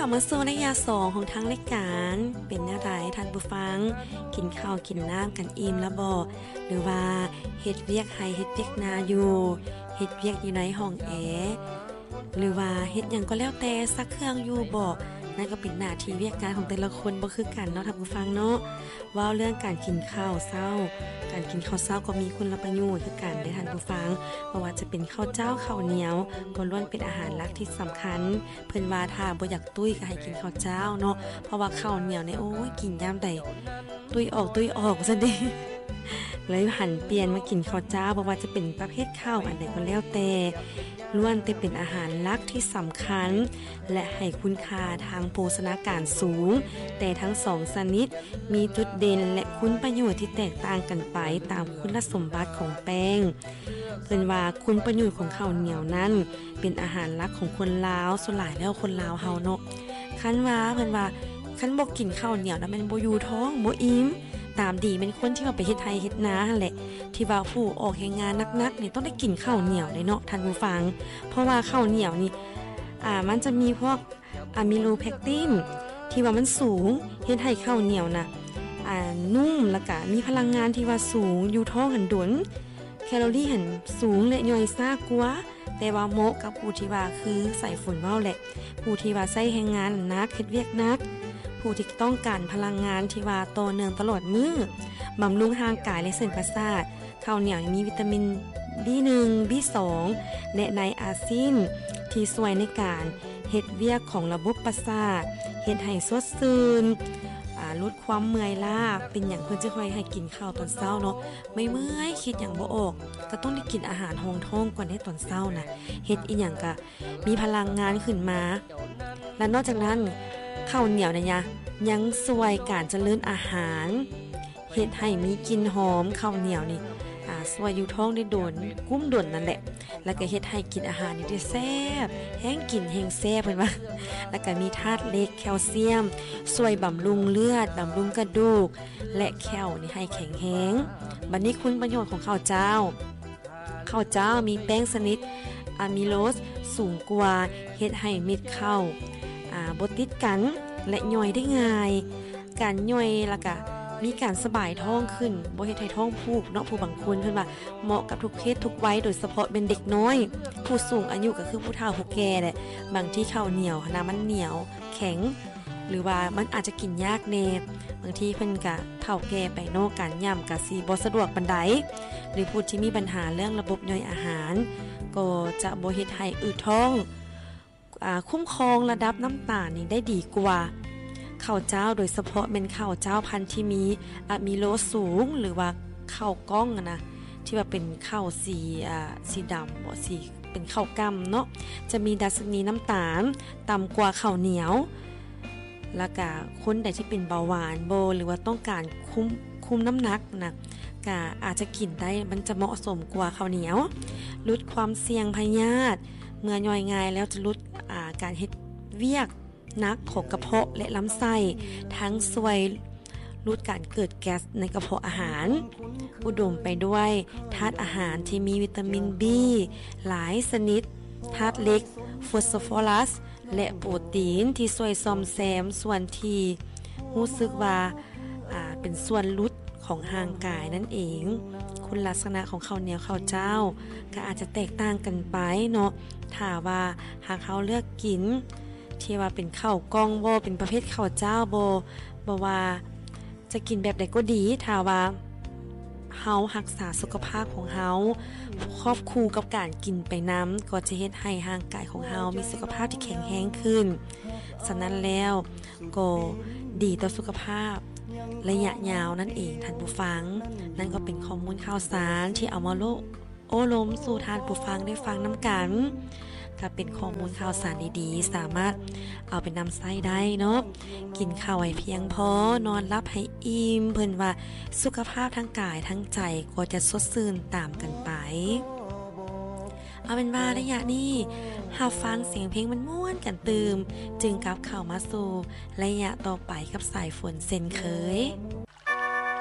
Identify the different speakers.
Speaker 1: ามาสู่ระยะ2ของทางรายการเป็นแนวใดท่านผู้ฟังกินข้าวกินน้ำกันอิ่มแล้วบ่หรือว่าเฮ็ดเวียกไห้เฮ็ดเวียกนาอยู่เฮ็ดเวียกอยู่ในห้องแอร์หรือว่าเฮ็ดหยังก็แล้วแต่ซักเครื่องอยู่บ่นั่นก็เป็นหน้าที่เวียกงานของแต่ละคนบ่คือกันเนาะท่านผู้ฟังเนาะว่าเรื่องการกินข้าวเช้าการกินข้าวเช้าก็มีคุณประโยชน์คือกันได้ท่านผู้ฟังบ่ว่าจะเป็นข้าวเจ้าข้าวเหนียวก็ล้วนเป็นอาหารหลักที่สำคัญเพิ่นว่าถ้าบ่อยากตุ้ยก็ให้กินข้าวเจ้าเนาะเพราะว่าข้าวเหนียวเนี่ยโอ้ยกินยามใดตุ้ยออกซั่นเด้เลยหันเปลี่ยนมากินข้าวเจ้าบ่ว่าจะเป็นประเภทข้าวอันใดก็แล้วแต่ล้วนแต่เป็นอาหารหลักที่สำคัญและให้คุณค่าทางโภชนาการสูงแต่ทั้ง2ชนิดมีจุดเด่นและคุณประโยชน์ที่แตกต่างกันไปตามคุณสมบัติของแป้งเพิ่นว่าคุณประโยชน์ของข้าวเหนียวนั้นเป็นอาหารหลักของคนลาวส่วนหลายแล้วคนลาวเฮาเนาะคันว่าเพิ่นว่าคันบ่กินข้าวเหนียวแล้วมันบ่อยู่ท้องบ่อิ่มตามดีเป็นคนที่ว่าไปเฮ็ดไร่เฮ็ดนาหั่นแหละที่ว่าผู้ออกแรงงานหนักๆนี่ต้องได้กินข้าวเหนียวเลยเนาะท่านผู้ฟังเพราะว่าข้าวเหนียวนี่มันจะมีพวกอะมิโลแพคตินที่ว่ามันสูงเฮ็ดให้ข้าวเหนียวน่ะนุ่มแล้วก็มีพลังงานที่ว่าสูงอยู่ท้องหันดนแคลอรี่หันสูงและย่อยซ่ากว่าแต่ว่าเหมาะกับผู้ที่ว่าคือใส่ฝนเว้าแหละผู้ที่ว่าใช้แรงงานหนักเฮ็ดเวียกหนักผู้ที่ต้องการพลังงานที่ว่าต่อเนื่องตลอดมื้อบำรุงร่างกายและเส้นประสาทข้าวเหนียวมีวิตามิน B1 B2 และไนอาซินที่ช่วยในการเฮ็ดเวียกของระบบประสาทเฮ็ดให้สดชื่นลดความเมื่อยล้าเป็นหยังเพิ่นจะค่อยให้กินข้าวตอนเช้าเนาะไม่เมื่อยคิดหยังบ่ออกก็ต้องได้กินอาหารรองท้องก่อนในตอนเช้านะเฮ็ดอีหยังก็มีพลังงานขึ้นมาและนอกจากนั้นข้าวเหนียวเนี่ยยังช่วยการเจริญอาหารเฮ็ดให้มีกลิ่นหอมข้าวเหนียวนี่ช่วยอยู่ท้องได้โดนกุ้มดนนั่นแหละแล้วก็เฮ็ดให้กินอาหารนี่ได้แซ่บแห้งกินแห้งแซ่บเพิ่นว่าแล้วก็มีธาตุเหล็กแคลเซียมช่วยบำรุงเลือดบำรุงกระดูกและแคลนี่ให้แข็งแรงบัดนี้คุณประโยชน์ของข้าวเจ้ามีแป้งชนิดอะมิโลสสูงกว่าเฮ็ดให้เม็ดข้าวบ่ติดกันและย่อยได้ง่ายการย่อยแล้วก็มีการสบายท้องขึ้นบ่เฮ็ดให้ท้องผูกเนาะผู้บางคนเพิ่นว่าเหมาะกับทุกเพศทุกวัยโดยเฉพาะเป็นเด็กน้อยผู้สูงอายุก็คือผู้เฒ่าผู้แก่แหละบางที่ข้าวเหนียวนะมันเหนียวแข็งหรือว่ามันอาจจะกินยากแน่บางทีเพิ่นก็เฒ่าแก่ไปเนาะการย่ำก็สิบ่สะดวกปานใดหรือผู้ที่มีปัญหาเรื่องระบบย่อยอาหารก็จะบ่เฮ็ดให้อืดท้องคุ้มครองระดับน้ำตาลนี่ได้ดีกว่าข้าวเจ้าโดยเฉพาะเป็นข้าวเจ้าพันธุ์ที่มีอะมิโลสูงหรือว่าข้าวกล้องนะที่ว่าเป็นข้าวสีดำบ่สีเป็นข้าวกำเนาะจะมีดัชนีน้ำตาลต่ำกว่าข้าวเหนียวแล้วก็คนใดที่เป็นเบาหวานหรือว่าต้องการคุมน้ำหนักนะก็อาจจะกินได้มันจะเหมาะสมกว่าข้าวเหนียวลดความเสี่ยงพยาธิเมื่อย่อยง่ายแล้วจะลดการเฮ็ดเวียกนักของกระเพาะและลำไส้ทั้งช่วยลดการเกิดแก๊สในกระเพาะอาหารอุดมไปด้วยธาตุอาหารที่มีวิตามิน B หลายชนิดธาตุเหล็กฟอสฟอรัสและโปรตีนที่ช่วยซ่อมแซมส่วนที่รู้สึกว่าเป็นส่วนลุดของร่างกายนั่นเองคุณลักษณะของข้าวเหนียวข้าวเจ้าก็อาจจะแตกต่างกันไปเนาะถ้าว่าหากเขาเลือกกินที่ว่าเป็นข้าวกล้องบ่เป็นประเภทข้าวเจ้าบ่ว่าจะกินแบบใดก็ดีถ้าว่าเฮารักษาสุขภาพของเฮาครอบคู่กับการกินไปน้ำก็จะเฮ็ดให้ร่างกายของเฮามีสุขภาพที่แข็งแรงขึ้นฉะนั้นแล้วก็ดีต่อสุขภาพระยะยาวนั่นเองท่านผู้ฟังนั่นก็เป็นข้อมูลข่าวสารที่เอามาโอ้ล้มสู่ท่านผู้ฟังได้ฟังน้ำกันก็เป็นข้อมูลข่าวสารดีๆสามารถเอาไปนำใช้ได้เนาะกินข้าวให้เพียงพอนอนรับให้อิ่มเพิ่นว่าสุขภาพทั้งกายทั้งใจก็จะสดชื่นตามกันไปเอาเป็นว่าระยะนี้รับฟังเสียงเพลงมันม่วนกันตืมจึงกลับเข้ามาสู่ระยะต่อไปกับสายฝนเช่นเคย